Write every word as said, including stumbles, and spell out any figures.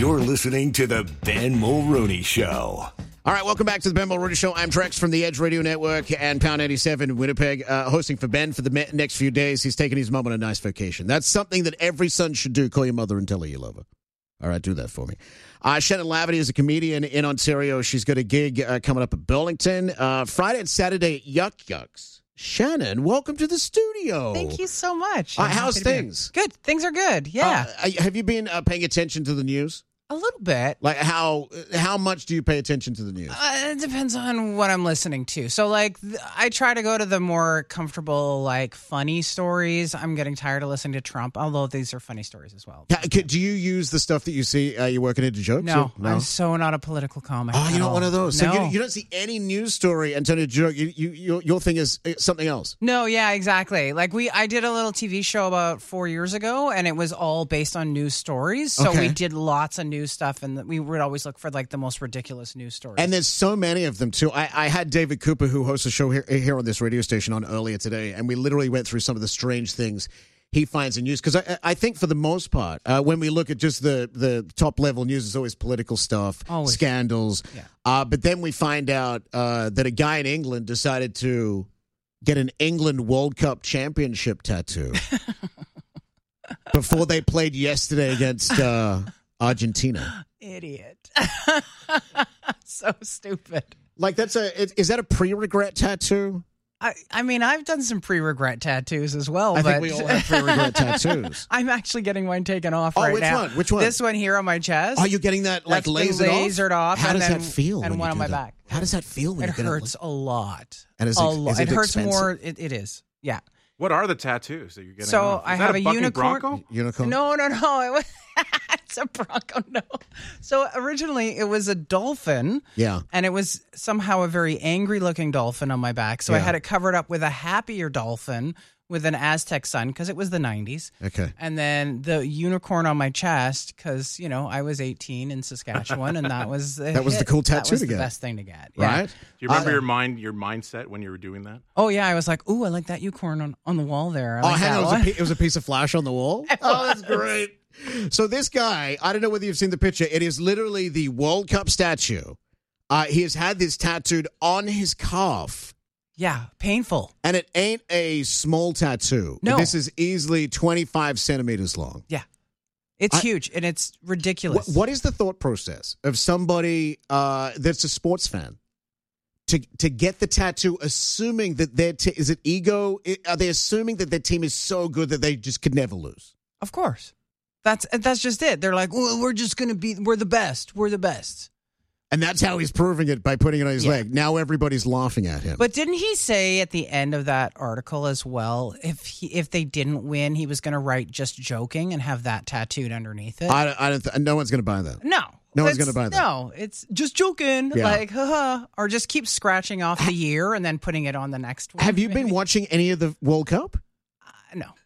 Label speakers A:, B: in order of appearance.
A: You're listening to the Ben Mulrooney Show.
B: All right, welcome back to the Ben Mulrooney Show. I'm Trex from the Edge Radio Network and Pound eighty-seven in Winnipeg, uh, hosting for Ben for the me- next few days. He's taking his mom on a nice vacation. That's something that every son should do. Call your mother and tell her you love her. All right, do that for me. Uh, Shannon Laverty is a comedian in Ontario. She's got a gig uh, coming up at Burlington. Uh, Friday and Saturday at Yuck Yucks. Shannon, welcome to the studio.
C: Thank you so much.
B: Uh, how's things?
C: Good. Things are good. Yeah.
B: Uh, have you been uh, paying attention to the news?
C: A little bit.
B: Like how how much do you pay attention to the news?
C: Uh, it depends on what I'm listening to. So, like, th- I try to go to the more comfortable, like, funny stories. I'm getting tired of listening to Trump, although these are funny stories as well.
B: Yeah, do you use the stuff that you see? Uh, you're working into jokes?
C: No,
B: no,
C: I'm so not a political comic.
B: Oh, you're not
C: all.
B: one of those.
C: No.
B: So you, you don't see any news story and turn a joke. You, you, your, your thing is something else.
C: No, yeah, exactly. Like we, I did a little T V show about four years ago, and it was all based on news stories. So
B: Okay.
C: we did lots of news stuff, and we would always look for like the most ridiculous news stories.
B: And there's so many of them too. I, I had David Cooper, who hosts a show here, here on this radio station, on earlier today, and we literally went through some of the strange things he finds in news. Because I, I think for the most part, uh, when we look at just the, the top level news, it's always political stuff,
C: Always.
B: scandals.
C: Yeah.
B: Uh, but then we find out uh, that a guy in England decided to get an England World Cup championship tattoo before they played yesterday against uh, Argentina.
C: Idiot. So stupid.
B: Like, that's a, is that a pre-regret tattoo?
C: I, I mean, I've done some pre-regret tattoos as well.
B: I
C: but
B: think we all have pre-regret tattoos.
C: I'm actually getting mine taken off
B: Oh,
C: right
B: which
C: now.
B: one? Which one?
C: This one here on my chest.
B: Are you getting that, like,
C: That's been
B: lasered,
C: lasered off?
B: How
C: and
B: does
C: then,
B: that feel?
C: And
B: when
C: one
B: you
C: on
B: do
C: my
B: that?
C: back.
B: How does that feel when
C: It
B: you get
C: hurts a lot.
B: And is
C: a
B: it-
C: lot.
B: is it
C: It hurts
B: expensive?
C: more. It, it is. Yeah.
D: What are the tattoos that you're getting?
C: So
D: off? Is
C: I
D: that
C: have
D: a,
C: a
D: bucking
C: unicorn.
D: Bronco?
B: Unicorn?
C: No, no, no. It was, it's a Bronco. No. So originally it was a dolphin.
B: Yeah.
C: And it was somehow a very angry looking dolphin on my back. So I
B: Yeah.
C: had it covered up with a happier dolphin with an Aztec sun because it was the nineties.
B: Okay.
C: And then the unicorn on my chest because, you know, I was eighteen in Saskatchewan and that was the
B: That was the
C: hit.
B: cool
C: That
B: tattoo
C: was
B: to
C: the
B: get.
C: best thing to get. Yeah.
B: Right?
D: Do you remember
B: Uh,
D: your mind, your mindset when you were doing that?
C: Oh, yeah. I was like, ooh, I like that unicorn on, on the wall there. I
B: Oh,
C: like
B: hang
C: that
B: on. It was, a,
C: one.
B: pi- it was a piece of flash on the wall? Oh, that's great. So this guy, I don't know whether you've seen the picture. It is literally the World Cup statue. Uh, he has had this tattooed on his calf.
C: Yeah. Painful.
B: And it ain't a small tattoo.
C: No.
B: This is easily twenty-five centimeters long.
C: Yeah. It's
B: I-
C: huge and it's ridiculous.
B: What, what is the thought process of somebody uh, that's a sports fan to to get the tattoo, assuming that their t- is it ego? Are they assuming that their team is so good that they just could never lose?
C: Of course. That's that's just it. They're like, well, we're just going to be, we're the best. We're the best.
B: And that's how he's proving it by putting it on his
C: Yeah.
B: leg. Now everybody's laughing at him.
C: But didn't he say at the end of that article as well, if he, if they didn't win, he was going to write just joking and have that tattooed underneath it?
B: I, don't- I don't. Th- no one's going to buy that.
C: no.
B: No one's
C: It's-
B: gonna buy that.
C: No, it's just joking.
B: Yeah.
C: Like, haha. Or just keep scratching off the year and then putting it on the next one.
B: Have you been
C: maybe.
B: watching any of the World Cup?
C: Uh, no.